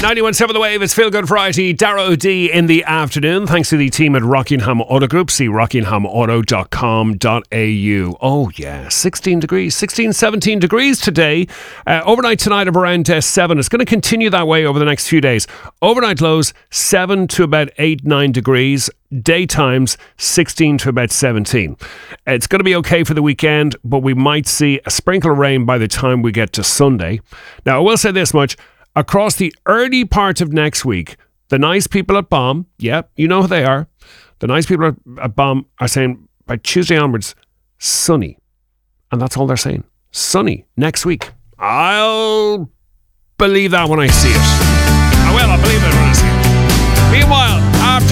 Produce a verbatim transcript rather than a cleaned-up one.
ninety-one point seven The Wave, it's Feel Good Friday. Dara O'D in the afternoon. Thanks to the team at Rockingham Auto Group. See rockingham auto dot com dot a u. Oh yeah, sixteen degrees, sixteen, seventeen degrees today. Uh, overnight tonight of around uh, seven. It's going to continue that way over the next few days. Overnight lows seven to about eight, nine degrees. Daytimes sixteen to about seventeen. It's going to be okay for the weekend, but we might see a sprinkle of rain by the time we get to Sunday. Now, I will say this much. Across the early part of next week, the nice people at B O M, yeah, you know who they are. The nice people at, at B O M are saying by Tuesday onwards, sunny. And that's all they're saying. Sunny next week. I'll believe that when I see it. I will, I'll believe it when I see it. Meanwhile,